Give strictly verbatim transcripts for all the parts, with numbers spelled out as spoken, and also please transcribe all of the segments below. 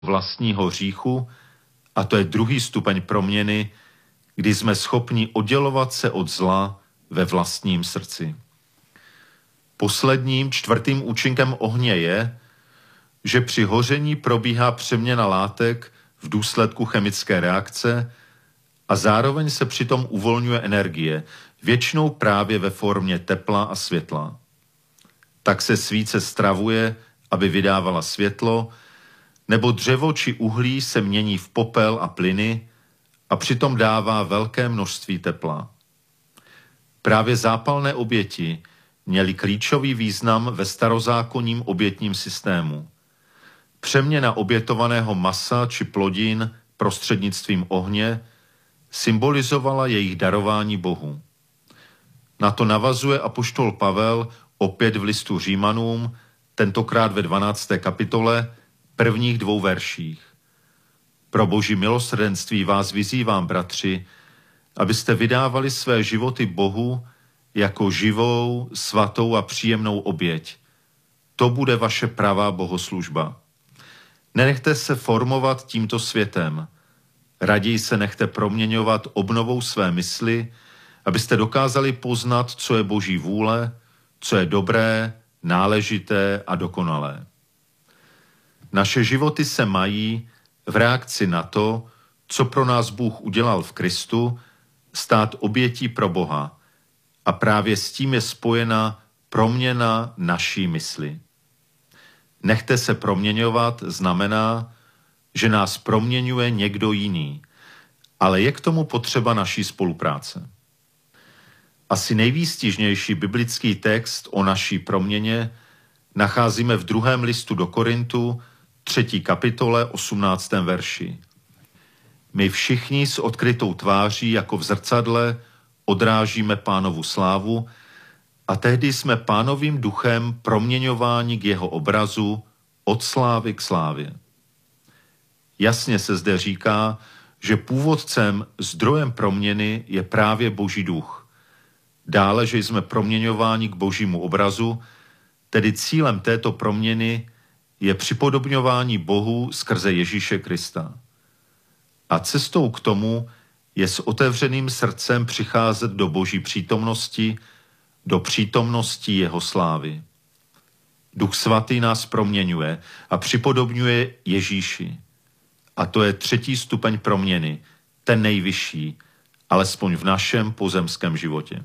vlastního hříchu, a to je druhý stupeň proměny, kdy jsme schopni oddělovat se od zla ve vlastním srdci. Posledním, čtvrtým účinkem ohně je, že při hoření probíhá přeměna látek v důsledku chemické reakce a zároveň se přitom uvolňuje energie, většinou právě ve formě tepla a světla. Tak se svíce stravuje, aby vydávala světlo, nebo dřevo či uhlí se mění v popel a plyny a přitom dává velké množství tepla. Právě zápalné oběti měly klíčový význam ve starozákonním obětním systému. Přeměna obětovaného masa či plodin prostřednictvím ohně symbolizovala jejich darování Bohu. Na to navazuje apoštol Pavel opět v listu Římanům, tentokrát ve dvanácté kapitole, prvních dvou verších. Pro Boží milosrdenství vás vyzývám, bratři, abyste vydávali své životy Bohu jako živou, svatou a příjemnou oběť. To bude vaše pravá bohoslužba. Nenechte se formovat tímto světem. Raději se nechte proměňovat obnovou své mysli, abyste dokázali poznat, co je Boží vůle, co je dobré, náležité a dokonalé. Naše životy se mají v reakci na to, co pro nás Bůh udělal v Kristu, stát obětí pro Boha. A právě s tím je spojena proměna naší mysli. Nechte se proměňovat znamená, že nás proměňuje někdo jiný, ale je k tomu potřeba naší spolupráce. Asi nejvýstižnější biblický text o naší proměně nacházíme v druhém listu do Korintu, třetí kapitole, osmnáctém verši. My všichni s odkrytou tváří jako v zrcadle odrážíme Pánovu slávu a tehdy jsme Pánovým duchem proměňováni k jeho obrazu od slávy k slávě. Jasně se zde říká, že původcem, zdrojem proměny je právě Boží duch. Dále, že jsme proměňováni k Božímu obrazu, tedy cílem této proměny je připodobňování Bohu skrze Ježíše Krista. A cestou k tomu je s otevřeným srdcem přicházet do Boží přítomnosti, do přítomnosti jeho slávy. Duch svatý nás proměňuje a připodobňuje Ježíši. A to je třetí stupeň proměny, ten nejvyšší, alespoň v našem pozemském životě.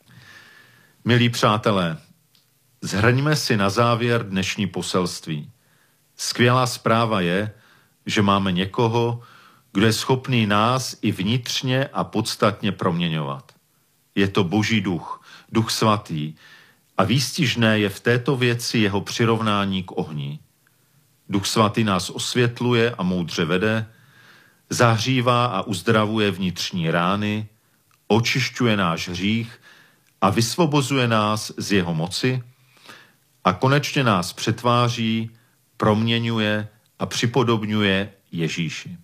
Milí přátelé, shrňme si na závěr dnešní poselství. Skvělá zpráva je, že máme někoho, kdo je schopný nás i vnitřně a podstatně proměňovat. Je to Boží duch, Duch svatý, a výstižné je v této věci jeho přirovnání k ohni. Duch svatý nás osvětluje a moudře vede, zahřívá a uzdravuje vnitřní rány, očišťuje náš hřích a vysvobozuje nás z jeho moci a konečně nás přetváří, proměňuje a připodobňuje Ježíši.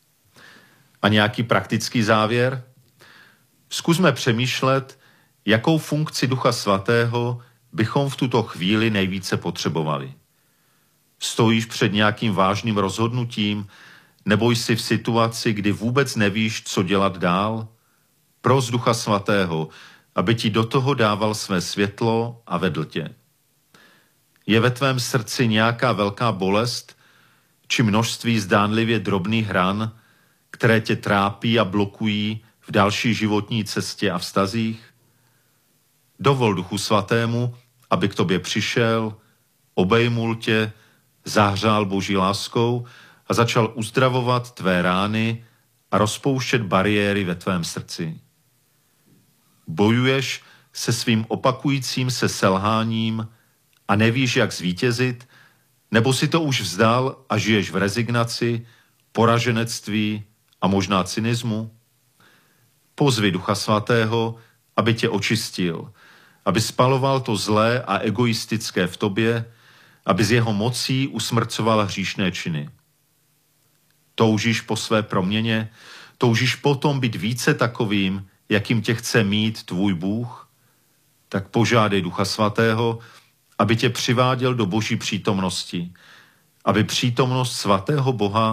A nějaký praktický závěr? Zkusme přemýšlet, jakou funkci Ducha svatého bychom v tuto chvíli nejvíce potřebovali. Stojíš před nějakým vážným rozhodnutím, nebo jsi v situaci, kdy vůbec nevíš, co dělat dál? Pros Ducha svatého, aby ti do toho dával své světlo a vedl tě. Je ve tvém srdci nějaká velká bolest, či množství zdánlivě drobných ran, které tě trápí a blokují v další životní cestě a vztazích? Dovol Duchu svatému, aby k tobě přišel, obejmul tě, zahřál Boží láskou a začal uzdravovat tvé rány a rozpouštět bariéry ve tvém srdci. Bojuješ se svým opakujícím se selháním a nevíš, jak zvítězit, nebo si to už vzdal a žiješ v rezignaci, poraženectví a možná cynismu? Pozvi Ducha svatého, aby tě očistil, aby spaloval to zlé a egoistické v tobě, aby z jeho mocí usmrcoval hříšné činy. Toužíš po své proměně, toužíš potom být více takovým, jakým tě chce mít tvůj Bůh? Tak požádej Ducha svatého, aby tě přiváděl do Boží přítomnosti, aby přítomnost svatého Boha